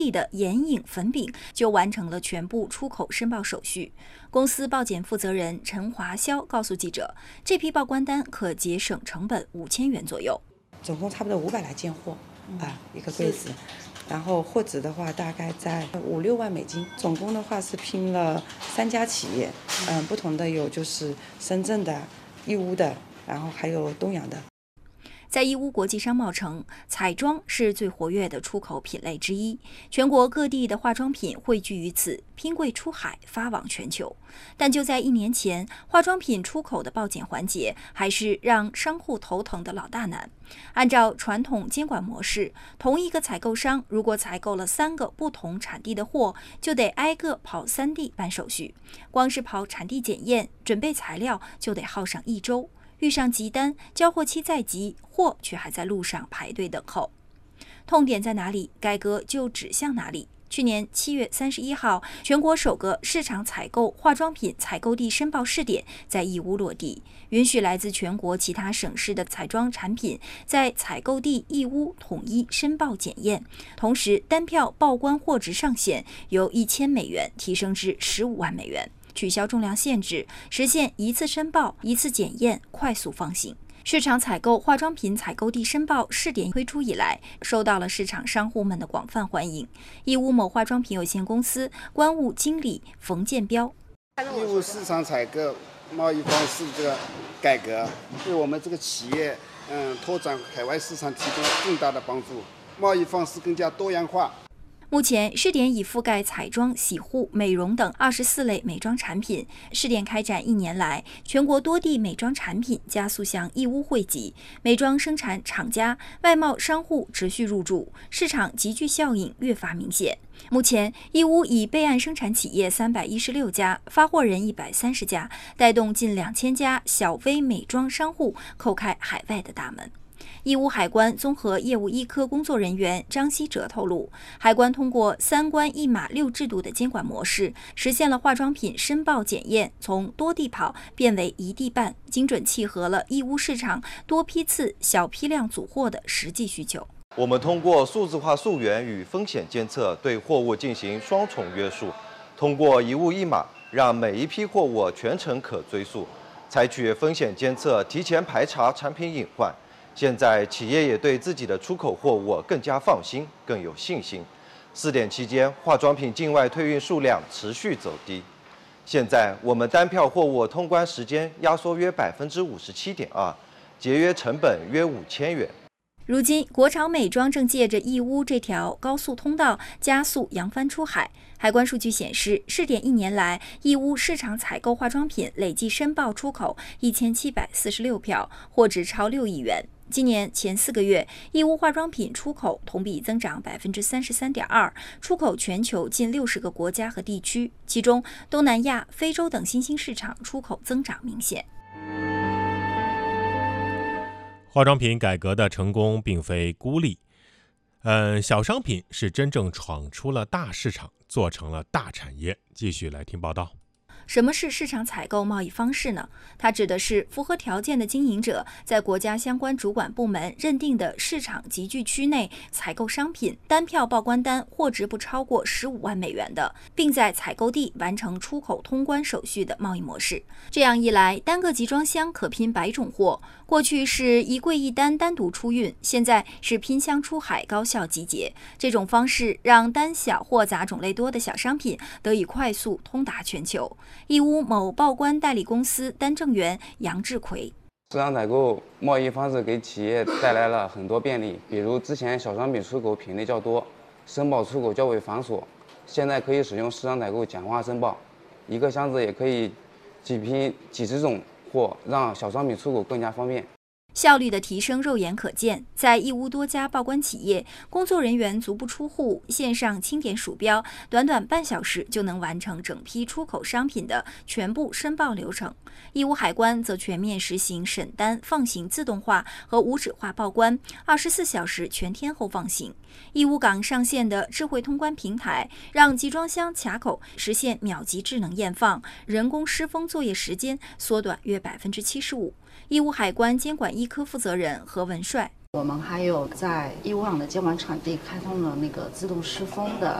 的眼影粉饼就完成了全部出口申报手续。公司报检负责人陈华霄告诉记者，这批报关单可节省成本5000元左右， 总共差不多500来件货一个柜子。然后货值的话大概在5-6万美金，总共的话是拼了3家企业，不同的有就是深圳的、义乌的，然后还有东阳的。 在义乌国际商贸城，彩妆是最活跃的出口品类之一，全国各地的化妆品汇聚于此，拼柜出海，发往全球。但就在1年前，化妆品出口的报检环节还是让商户头疼的老大难。按照传统监管模式，同一个采购商如果采购了3个不同产地的货，就得挨个跑3地办手续，光是跑产地检验、准备材料就得耗上1周。遇上急单，交货期再急，货却还在路上排队等候。痛点在哪里，改革就指向哪里。去年7月31号，全国首个市场采购化妆品采购地申报试点在义乌落地，允许来自全国其他省市的彩妆产品在采购地义乌统一申报检验，同时单票报关货值上限由1000美元提升至15万美元。取消重量限制，实现一次申报、一次检验，快速放行。市场采购化妆品采购地申报试点推出以来，受到了市场商户们的广泛欢迎。义乌某化妆品有限公司关务经理冯建彪： 义乌市场采购贸易方式这个改革，对我们这个企业拓展海外市场提供更大的帮助，贸易方式更加多样化。 目前试点已覆盖彩妆、洗护、美容等24类美妆产品。试点开展1年来，全国多地美妆产品加速向义乌汇集，美妆生产厂家、外贸商户持续入驻，市场集聚效应越发明显。目前，义乌已备案生产企业316家，发货人130家，带动近2000家小微美妆商户叩开海外的大门。义乌海关综合业务1科工作人员张希哲透露，海关通过3关1码6制度的监管模式，实现了化妆品申报检验从多地跑变为1地办，精准契合了义乌市场多批次、小批量组货的实际需求。 我们通过数字化溯源与风险监测，对货物进行双重约束，通过一物一码，让每一批货物全程可追溯，采取风险监测，提前排查产品隐患。现在企业也对自己的出口货物更加放心，更有信心。试点期间，化妆品境外退运数量持续走低。现在我们单票货物通关时间压缩约57.2%，节约成本约5000元。 如今，国潮美妆正借着义乌这条高速通道加速扬帆出海。海关数据显示，试点1年来，义乌市场采购化妆品累计申报出口1746票，货值超6亿元。今年前4个月，义乌化妆品出口同比增长33.2%，出口全球近60个国家和地区，其中东南亚、非洲等新兴市场出口增长明显。 化妆品改革的成功并非孤立，小商品是真正闯出了大市场，做成了大产业。继续来听报道。 什么是市场采购贸易方式呢？它指的是符合条件的经营者在国家相关主管部门认定的市场集聚区内采购商品，单票报关单货值不超过15万美元的，并在采购地完成出口通关手续的贸易模式。这样一来，单个集装箱可拼100种货，过去是一柜一单单独出运，现在是拼箱出海高效集结。这种方式让单小货杂种类多的小商品得以快速通达全球。义乌某报关代理公司单正员杨志奎： 市场采购贸易方式给企业带来了很多便利，比如之前小商品出口品类较多，申报出口较为繁琐，现在可以使用市场采购简化申报，一个箱子也可以几批几十种货，让小商品出口更加方便。 效率的提升肉眼可见，在义乌多家报关企业，工作人员足不出户，线上清点鼠标，短短半小时就能完成整批出口商品的全部申报流程。义乌海关则全面实行审单放行自动化和无纸化报关，24小时全天候放行。义乌港上线的智慧通关平台，让集装箱卡口实现秒级智能验放，人工施封作业时间缩短约75%。义乌海关监管1科负责人何文帅： 我们还有在义乌港的监管场地开通了那个自动施封的